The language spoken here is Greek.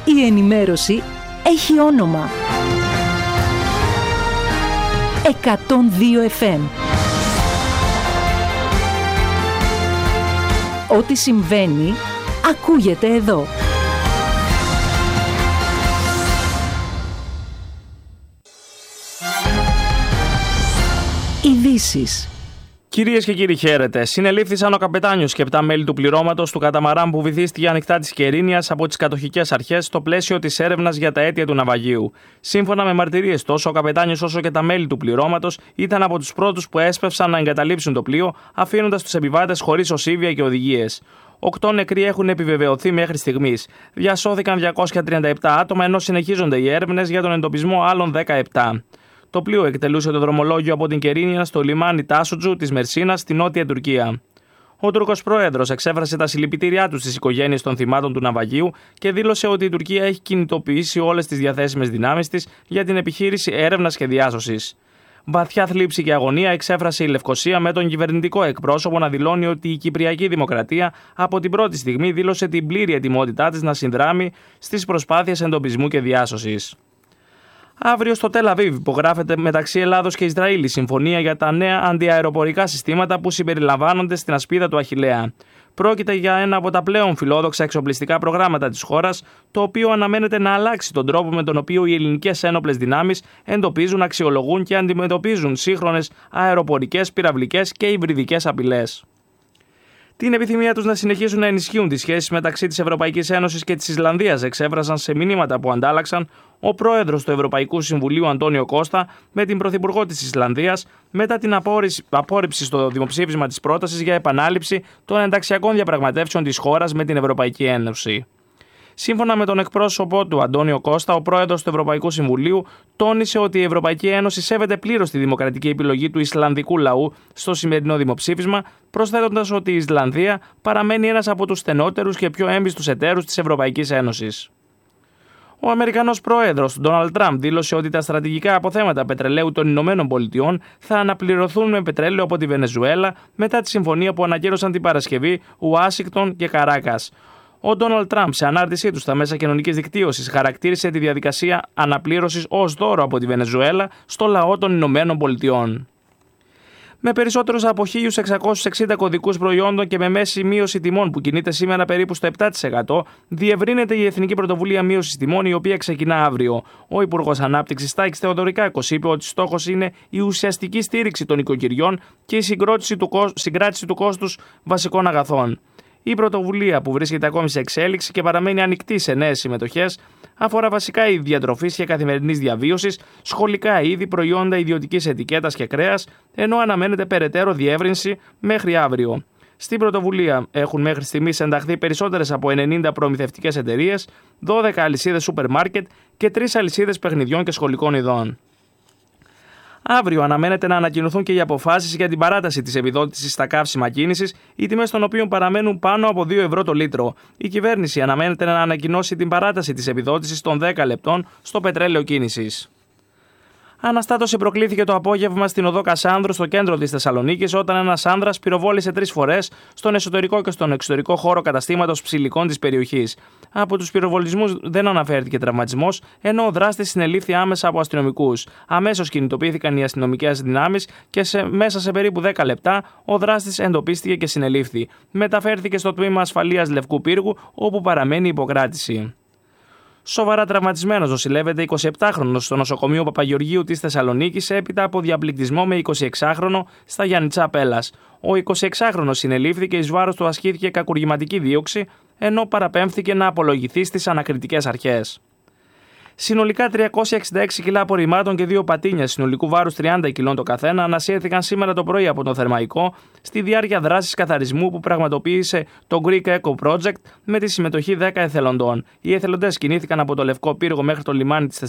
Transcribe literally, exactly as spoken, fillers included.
Η ενημέρωση έχει όνομα. εκατόν δύο εφ εμ. Ό,τι συμβαίνει, ακούγεται εδώ. Ειδήσεις. Κυρίες και κύριοι, χαίρετε. Συνελήφθησαν ο καπετάνιος και επτά μέλη του πληρώματος του καταμαράν που βυθίστηκε ανοιχτά της Κερίνιας από τις κατοχικές αρχές στο πλαίσιο της έρευνας για τα αίτια του ναυαγίου. Σύμφωνα με μαρτυρίες, τόσο ο καπετάνιος όσο και τα μέλη του πληρώματος ήταν από τους πρώτους που έσπευσαν να εγκαταλείψουν το πλοίο, αφήνοντας τους επιβάτες χωρίς οσίβια και οδηγίες. Οκτώ νεκροί έχουν επιβεβαιωθεί μέχρι στιγμής. Διασώθηκαν διακόσια τριάντα επτά άτομα, ενώ συνεχίζονται οι έρευνες για τον εντοπισμό άλλων δεκαεπτά. Το πλοίο εκτελούσε το δρομολόγιο από την Κερίνια στο λιμάνι Τάσουτζου της Μερσίνας στη νότια Τουρκία. Ο Τούρκος πρόεδρος εξέφρασε τα συλληπιτήριά του στις οικογένειες των θυμάτων του ναυαγίου και δήλωσε ότι η Τουρκία έχει κινητοποιήσει όλες τις διαθέσιμες δυνάμεις της για την επιχείρηση έρευνας και διάσωσης. Βαθιά θλίψη και αγωνία εξέφρασε η Λευκοσία, με τον κυβερνητικό εκπρόσωπο να δηλώνει ότι η Κυπριακή Δημοκρατία από την πρώτη στιγμή δήλωσε την πλήρη ετοιμότητά της να συνδράμει στις προσπάθειες εντοπισμού και διάσωσης. Αύριο στο Τελ Αβίβ υπογράφεται μεταξύ Ελλάδος και Ισραήλ η συμφωνία για τα νέα αντιαεροπορικά συστήματα που συμπεριλαμβάνονται στην ασπίδα του Αχιλλέα. Πρόκειται για ένα από τα πλέον φιλόδοξα εξοπλιστικά προγράμματα της χώρας, το οποίο αναμένεται να αλλάξει τον τρόπο με τον οποίο οι ελληνικές ένοπλες δυνάμεις εντοπίζουν, αξιολογούν και αντιμετωπίζουν σύγχρονες αεροπορικές, πυραυλικές και υβριδικές απειλές. Την επιθυμία τους να συνεχίσουν να ενισχύουν τις σχέσεις μεταξύ της Ευρωπαϊκής Ένωσης και της Ισλανδίας εξέφρασαν σε μηνύματα που αντάλλαξαν ο πρόεδρος του Ευρωπαϊκού Συμβουλίου Αντώνιο Κώστα με την πρωθυπουργό της Ισλανδίας μετά την απόρριψη στο δημοψήφισμα της πρότασης για επανάληψη των ενταξιακών διαπραγματεύσεων της χώρας με την Ευρωπαϊκή Ένωση. Σύμφωνα με τον εκπρόσωπό του Αντώνιο Κώστα, ο πρόεδρος του Ευρωπαϊκού Συμβουλίου τόνισε ότι η Ευρωπαϊκή Ένωση σέβεται πλήρως τη δημοκρατική επιλογή του Ισλανδικού λαού στο σημερινό δημοψήφισμα, προσθέτοντας ότι η Ισλανδία παραμένει ένας από τους στενότερους και πιο έμπιστους εταίρους της Ευρωπαϊκής Ένωσης. Ο Αμερικανός πρόεδρος Ντόναλντ Τραμπ δήλωσε ότι τα στρατηγικά αποθέματα πετρελαίου των Ηνωμένων Πολιτειών θα αναπληρωθούν με πετρέλαιο από τη Βενεζουέλα μετά τη συμφωνία που ανακοίνωσαν την Παρασκευή Ουάσιγκτον και Καράκας. Ο Ντόναλντ Τραμπ, σε ανάρτησή του στα μέσα κοινωνικής δικτύωσης, χαρακτήρισε τη διαδικασία αναπλήρωσης ως δώρο από τη Βενεζουέλα στο λαό των Ηνωμένων Πολιτειών. Με περισσότερους από χίλιους εξακόσιους εξήντα κωδικούς προϊόντων και με μέση μείωση τιμών που κινείται σήμερα περίπου στο επτά τοις εκατό, διευρύνεται η Εθνική Πρωτοβουλία Μείωσης Τιμών, η οποία ξεκινά αύριο. Ο Υπουργός Ανάπτυξης Τάκης Θεοδωρικάκος είπε ότι στόχος είναι η ουσιαστική στήριξη των οικοκυριών και η συγκράτηση του, συγκράτηση του κόστους βασικών αγαθών. Η πρωτοβουλία, που βρίσκεται ακόμη σε εξέλιξη και παραμένει ανοιχτή σε νέες συμμετοχές, αφορά βασικά είδη διατροφής και καθημερινής διαβίωσης, σχολικά είδη, προϊόντα ιδιωτικής ετικέτας και κρέας, ενώ αναμένεται περαιτέρω διεύρυνση μέχρι αύριο. Στην πρωτοβουλία έχουν μέχρι στιγμής ενταχθεί περισσότερες από ενενήντα προμηθευτικές εταιρείες, δώδεκα αλυσίδες σούπερ μάρκετ και τρεις αλυσίδες παιχνιδιών και σχολικών ειδών. Αύριο αναμένεται να ανακοινωθούν και οι αποφάσεις για την παράταση της επιδότησης στα καύσιμα κίνησης, οι τιμές των οποίων παραμένουν πάνω από δύο ευρώ το λίτρο. Η κυβέρνηση αναμένεται να ανακοινώσει την παράταση της επιδότησης των δέκα λεπτών στο πετρέλαιο κίνησης. Αναστάτωση προκλήθηκε το απόγευμα στην οδό Κασάνδρου, στο κέντρο της Θεσσαλονίκης, όταν ένας άνδρας πυροβόλησε τρεις φορές στον εσωτερικό και στον εξωτερικό χώρο καταστήματος ψηλικών της περιοχής. Από τους πυροβολισμούς δεν αναφέρθηκε τραυματισμός, ενώ ο δράστης συνελήφθη άμεσα από αστυνομικούς. Αμέσως κινητοποιήθηκαν οι αστυνομικές δυνάμεις και σε, μέσα σε περίπου δέκα λεπτά ο δράστης εντοπίστηκε και συνελήφθη. Μεταφέρθηκε στο τμήμα ασφαλείας Λευκού Πύργου, όπου παραμένει υποκράτηση. Σοβαρά τραυματισμένος νοσηλεύεται εικοσιεπτάχρονος στο νοσοκομείο Παπαγεωργίου της Θεσσαλονίκης έπειτα από διαπληκτισμό με εικοσιεξάχρονο στα Γιαννιτσά Πέλλας. Ο εικοσιεξάχρονος συνελήφθηκε, εις βάρος του ασκήθηκε κακουργηματική δίωξη, ενώ παραπέμφθηκε να απολογηθεί στις ανακριτικές αρχές. Συνολικά τριακόσια εξήντα έξι κιλά απορριμμάτων και δύο πατίνια συνολικού βάρους τριάντα κιλών το καθένα ανασύρθηκαν σήμερα το πρωί από τον Θερμαϊκό στη διάρκεια δράσης καθαρισμού που πραγματοποίησε το Greek Eco Project με τη συμμετοχή δέκα εθελοντών. Οι εθελοντές κινήθηκαν από το Λευκό Πύργο μέχρι το λιμάνι της